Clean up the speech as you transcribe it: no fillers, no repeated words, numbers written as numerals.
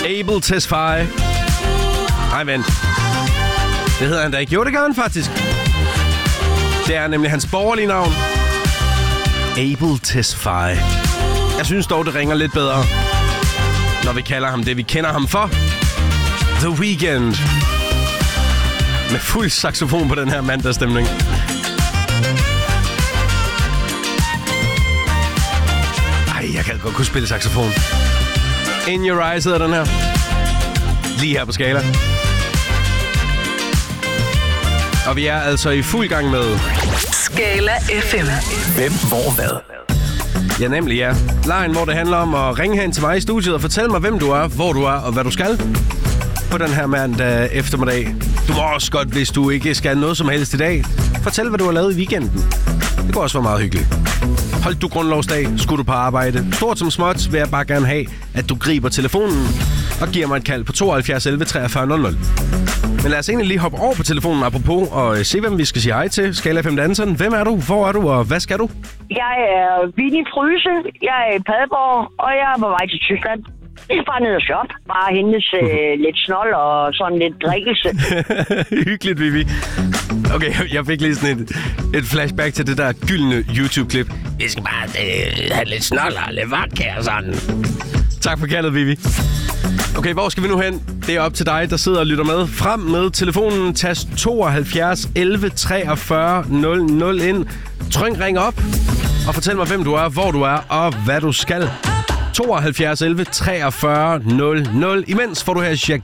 Abel Tesfaye. Nej, vent. Det hedder han da ikke. Jo, det gør han faktisk. Det er nemlig hans borgerlige navn. Abel Tesfaye. Jeg synes dog, det ringer lidt bedre, når vi kalder ham det, vi kender ham for. The Weeknd. Med fuld saxofon på den her mandagsstemning. Ej, jeg kan godt kunne spille saxofon. In Your Eyes hedder den her. Lige her på Skala. Og vi er altså i fuld gang med Skala FM. Hvem, hvor, hvad? Ja, nemlig ja. Lejen, hvor det handler om at ringe hen til mig i studiet og fortælle mig, hvem du er, hvor du er og hvad du skal på den her mandag eftermiddag. Du må også godt, hvis du ikke skal noget som helst i dag, fortæl, hvad du har lavet i weekenden. Det kunne også være meget hyggeligt. Holdt du grundlovsdag? Skulle du på arbejde? Stort som småt vil jeg bare gerne have, at du griber telefonen og giver mig et kald på 72 11 43 00. Men lad os egentlig lige hoppe over på telefonen apropos og se, hvem vi skal sige hej til. Skala 5 Danseren. Hvem er du? Hvor er du? Og hvad skal du? Jeg er Winnie Fryse. Jeg er i Padborg, og jeg er på vej til Tyskland. Jeg er bare ned og shop. Bare hentes lidt snold og sådan lidt drikkelse. Hyggeligt, Vivi. Okay, jeg fik lige sådan et flashback til det der gyldne YouTube-klip. Vi skal bare have lidt snold og lidt vodka og sådan. Tak for kaldet, Vivi. Okay, hvor skal vi nu hen? Det er op til dig, der sidder og lytter med. Frem med telefonen. Tast 72 11 43 00 ind. Tryk ring op og fortæl mig, hvem du er, hvor du er og hvad du skal. 72 11 43 00. Imens får du her